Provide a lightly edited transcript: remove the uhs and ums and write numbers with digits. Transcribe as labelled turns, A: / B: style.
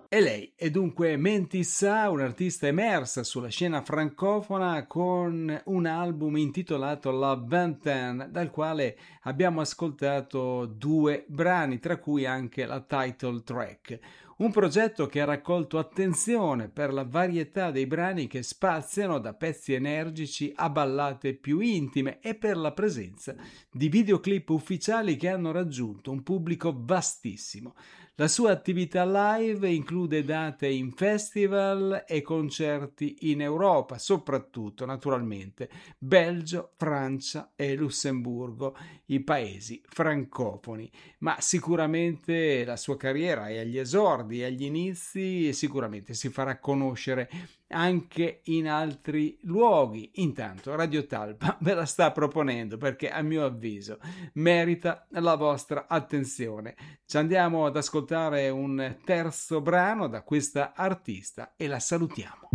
A: E lei è dunque Mentissa, un'artista emersa sulla scena francofona con un album intitolato La Vingtaine, dal quale abbiamo ascoltato 2 brani, tra cui anche la title track. Un progetto che ha raccolto attenzione per la varietà dei brani che spaziano da pezzi energici a ballate più intime e per la presenza di videoclip ufficiali che hanno raggiunto un pubblico vastissimo. La sua attività live include date in festival e concerti in Europa, soprattutto naturalmente Belgio, Francia e Lussemburgo, i paesi francofoni. Ma sicuramente la sua carriera è agli esordi, agli inizi e sicuramente si farà conoscere anche in altri luoghi. Intanto Radio Talpa ve la sta proponendo perché a mio avviso merita la vostra attenzione. Ci andiamo ad ascoltare un terzo brano da questa artista e la salutiamo.